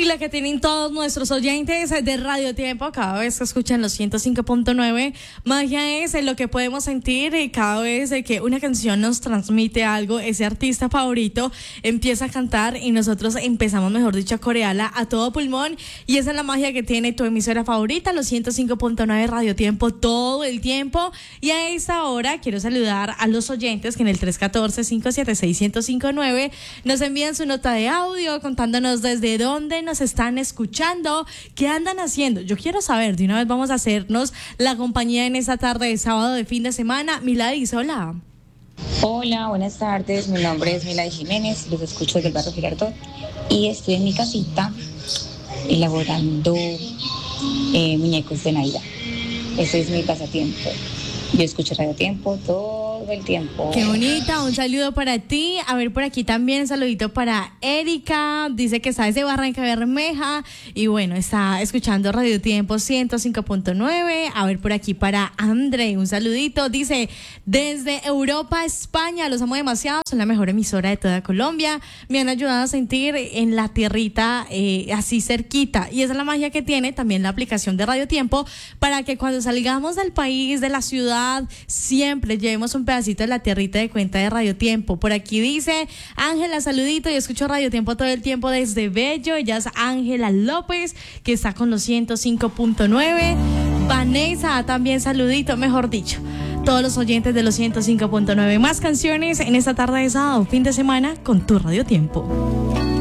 la que tienen todos nuestros oyentes de Radio Tiempo cada vez que escuchan los 105.9. Magia es lo que podemos sentir cada vez que una canción nos transmite algo. Ese artista favorito empieza a cantar y nosotros empezamos, mejor dicho, a corearla a todo pulmón. Y esa es la magia que tiene tu emisora favorita, los 105.9 Radio Tiempo, todo el tiempo. Y a esta hora quiero saludar a los oyentes que en el 314-576-1059 nos envían su nota de audio contándonos desde dónde nos están escuchando, qué andan haciendo. Yo quiero saber, de una vez vamos a hacernos la compañía en esta tarde de sábado de fin de semana. Miladis, hola. Hola, buenas tardes. Mi nombre es Milady Jiménez, los escucho desde el barrio Girardot y estoy en mi casita elaborando muñecos de Navidad. Ese es mi pasatiempo. Yo escucho Radio Tiempo todo el tiempo. Qué bonita, un saludo para ti. A ver, por aquí también un saludito para Erika. Dice que está desde Barranca Bermeja y bueno, está escuchando Radio Tiempo 105.9. A ver, por aquí para André, un saludito. Dice, desde Europa, España, los amo demasiado, son la mejor emisora de toda Colombia. Me han ayudado a sentir en la tierrita así cerquita. Y esa es la magia que tiene también la aplicación de Radio Tiempo para que cuando salgamos del país, de la ciudad, siempre llevemos un pedacito de la tierrita de cuenta de Radio Tiempo. Por aquí dice Ángela, saludito, yo escucho Radio Tiempo todo el tiempo desde Bello. Ella es Ángela López, que está con los 105.9. Vanessa, también saludito, mejor dicho, todos los oyentes de los 105.9. Más canciones en esta tarde de sábado, fin de semana, con tu Radio Tiempo.